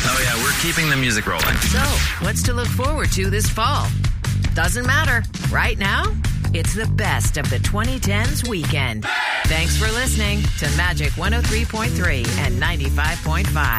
Oh, yeah, we're keeping the music rolling. So, what's to look forward to this fall? Doesn't matter. Right now, it's the best of the 2010s weekend. Thanks for listening to Magic 103.3 and 95.5.